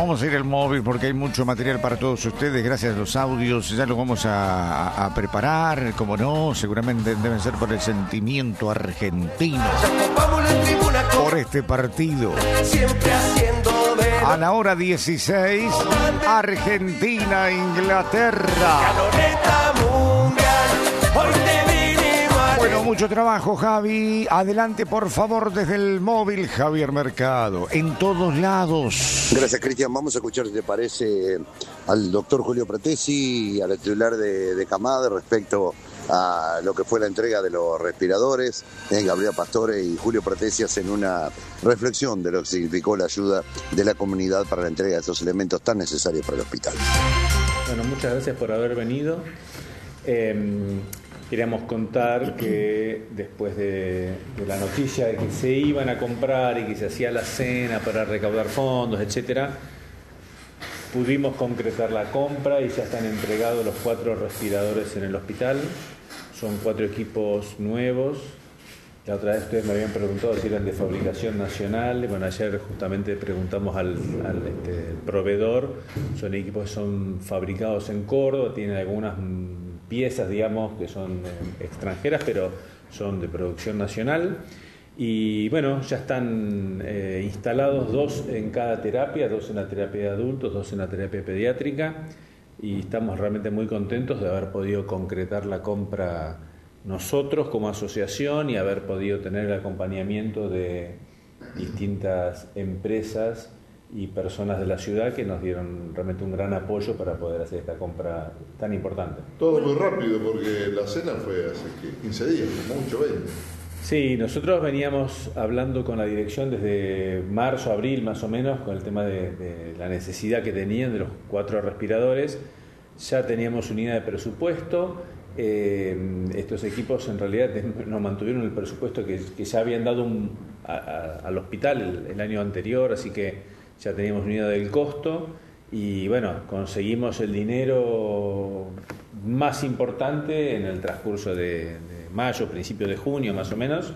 vamos a ir al móvil porque hay mucho material para todos ustedes, gracias a los audios, ya lo vamos a preparar, como no, seguramente deben ser por el sentimiento argentino, por este partido. A la hora 16, Argentina-Inglaterra. Bueno, mucho trabajo, Javi. Adelante, por favor, desde el móvil, Javier Mercado. En todos lados. Gracias, Cristian. Vamos a escuchar, si te parece, al doctor Julio Pratesi y al titular de CAMADE respecto a lo que fue la entrega de los respiradores. Gabriela Pastore y Julio Pratesi hacen una reflexión de lo que significó la ayuda de la comunidad para la entrega de estos elementos tan necesarios para el hospital. Bueno, muchas gracias por haber venido. Queríamos contar que después de la noticia de que se iban a comprar y que se hacía la cena para recaudar fondos, etcétera, pudimos concretar la compra y ya están entregados los 4 respiradores en el hospital. Son 4 equipos nuevos. La otra vez ustedes me habían preguntado si eran de fabricación nacional. Bueno, ayer justamente preguntamos al proveedor. Son equipos que son fabricados en Córdoba, tienen algunas piezas, digamos, que son extranjeras, pero son de producción nacional. Y bueno, ya están instalados 2 en cada terapia, 2 en la terapia de adultos, 2 en la terapia pediátrica, y estamos realmente muy contentos de haber podido concretar la compra nosotros como asociación y haber podido tener el acompañamiento de distintas empresas y personas de la ciudad que nos dieron realmente un gran apoyo para poder hacer esta compra tan importante. Todo muy rápido porque la cena fue hace 15 días, como mucho 20. Sí, nosotros veníamos hablando con la dirección desde marzo, abril más o menos, con el tema de la necesidad que tenían de los 4 respiradores. Ya teníamos unidad de presupuesto. Estos equipos en realidad nos mantuvieron el presupuesto que ya habían dado al hospital el año anterior, así que ya teníamos unidad del costo y bueno, conseguimos el dinero más importante en el transcurso de mayo, principio de junio más o menos,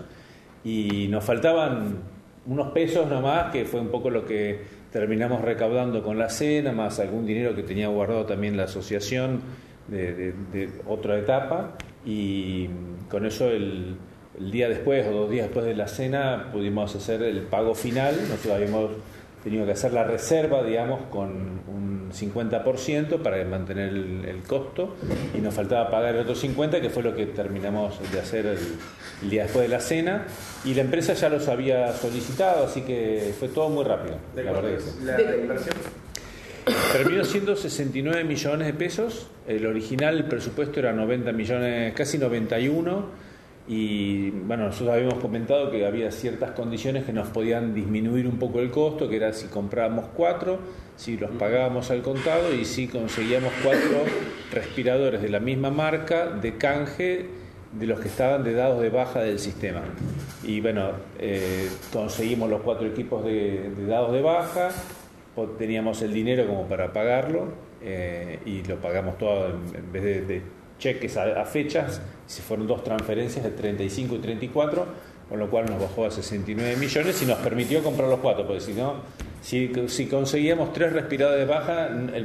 y nos faltaban unos pesos nomás, que fue un poco lo que terminamos recaudando con la cena, más algún dinero que tenía guardado también la asociación de otra etapa, y con eso el día después o 2 días después de la cena pudimos hacer el pago final. Nosotros habíamos tenido que hacer la reserva, digamos, con un 50% para mantener el costo, y nos faltaba pagar el otro 50%, que fue lo que terminamos de hacer el día después de la cena, y la empresa ya los había solicitado, así que fue todo muy rápido. La verdad que sí. ¿La inversión? Terminó siendo 69 millones de pesos. El original, el presupuesto era 90 millones, casi 91. Y bueno, nosotros habíamos comentado que había ciertas condiciones que nos podían disminuir un poco el costo, que era si comprábamos 4, si los pagábamos al contado y si conseguíamos 4 respiradores de la misma marca de canje de los que estaban de dados de baja del sistema. Y bueno, conseguimos los 4 equipos de dados de baja, teníamos el dinero como para pagarlo y lo pagamos todo en vez de cheques a fechas. Se fueron 2 transferencias de 35 y 34, con lo cual nos bajó a 69 millones y nos permitió comprar los 4, porque si no, si conseguíamos 3 respiradores de baja,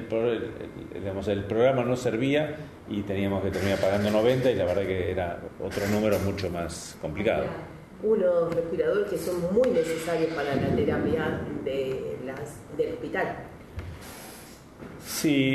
el programa no servía y teníamos que terminar pagando 90, y la verdad que era otro número mucho más complicado. Unos respiradores que son muy necesarios para la terapia del hospital. Sí.